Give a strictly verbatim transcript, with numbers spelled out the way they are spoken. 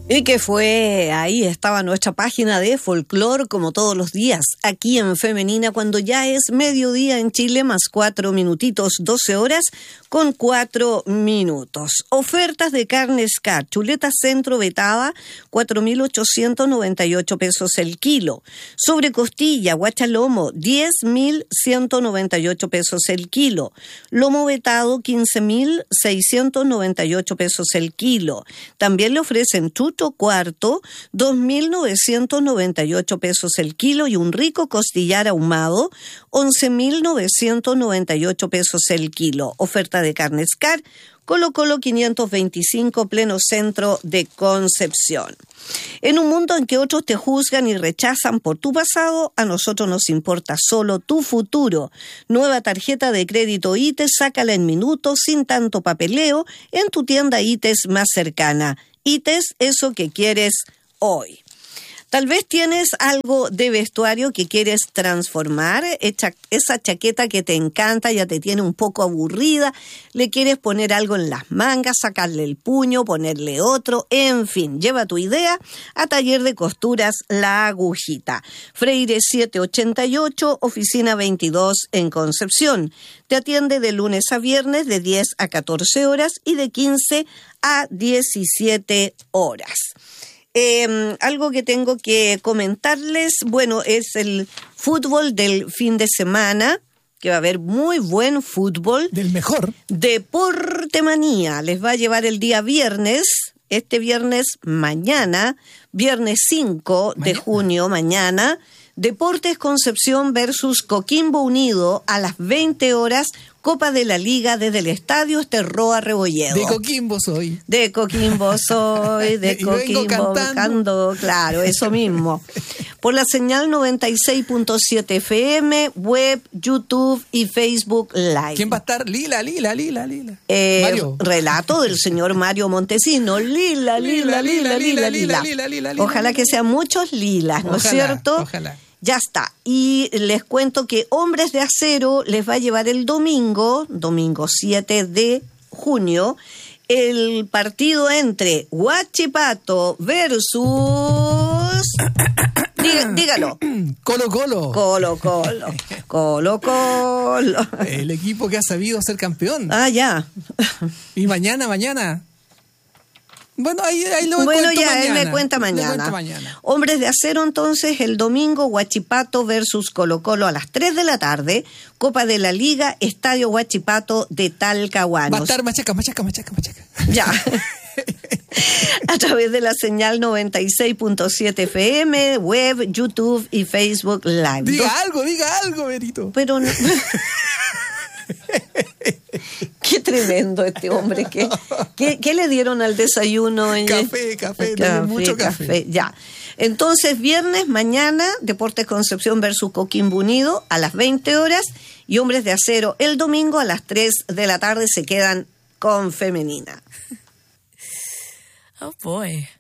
Y que fue, ahí estaba nuestra página de folclore como todos los días, aquí en Femenina, cuando ya es mediodía en Chile, más cuatro minutitos, doce horas con cuatro minutos. Ofertas de carne Scar, chuleta centro vetada, cuatro mil ochocientos noventa y ocho pesos el kilo. Sobre costilla, guachalomo, diez mil ciento noventa y ocho pesos el kilo. Lomo vetado, quince mil seiscientos noventa y ocho pesos el kilo. También le ofrecen chucho cuarto, dos mil novecientos noventa y ocho pesos el kilo, y un rico costillar ahumado, once mil novecientos noventa y ocho pesos el kilo. Oferta de carne Scar, Colo Colo quinientos veinticinco, pleno centro de Concepción. En un mundo en que otros te juzgan y rechazan por tu pasado, a nosotros nos importa solo tu futuro. Nueva tarjeta de crédito ITES, sácala en minutos, sin tanto papeleo, en tu tienda ITES más cercana. ITES, eso que quieres hoy. Tal vez tienes algo de vestuario que quieres transformar, esa chaqueta que te encanta ya te tiene un poco aburrida, le quieres poner algo en las mangas, sacarle el puño, ponerle otro, en fin, lleva tu idea a Taller de Costuras La Agujita. Freire setecientos ochenta y ocho, oficina veintidós en Concepción. Te atiende de lunes a viernes de diez a catorce horas y de quince a diecisiete horas. Eh, algo que tengo que comentarles, bueno, es el fútbol del fin de semana, que va a haber muy buen fútbol. Del mejor. Deportemanía les va a llevar el día viernes, este viernes mañana, viernes cinco de junio, mañana, Deportes Concepción versus Coquimbo Unido a las veinte horas, Copa de la Liga desde el Estadio Esterroa Rebolledo. De Coquimbo soy. De Coquimbo soy, de Coquimbo cantando, claro, eso mismo. Por la señal noventa y seis punto siete F M, web, YouTube y Facebook Live. ¿Quién va a estar? Lila, Lila, Lila, Lila. Eh, Mario. Relato del señor Mario Montesino. Lila, Lila, Lila, Lila, Lila. Lila, Lila. Ojalá que sean muchos lilas, ¿no es cierto? Ojalá. Ya está. Y les cuento que Hombres de Acero les va a llevar el domingo, domingo siete de junio, el partido entre Huachipato versus... Diga, dígalo. Colo Colo. Colo Colo. Colo Colo. El equipo que ha sabido ser campeón. Ah, ya. Y mañana, mañana... Bueno, ahí, ahí lo bueno, cuento ya, mañana. él me cuenta mañana. Me cuenta mañana. Hombres de Acero, entonces, el domingo, Huachipato versus Colo Colo a las tres de la tarde. Copa de la Liga, Estadio Huachipato de Talcahuano. Va a estar machaca, machaca, machaca, machaca. Ya. A través de la señal noventa y seis punto siete F M, web, YouTube y Facebook Live. Diga Dos... algo, diga algo, Berito. Pero no... Qué tremendo este hombre. ¿Qué, qué, qué le dieron al desayuno? Café, café, café mucho café. café. Ya. Entonces, viernes, mañana, Deportes Concepción versus Coquimbo Unido a las veinte horas y Hombres de Acero el domingo a las tres de la tarde se quedan con Femenina. Oh boy.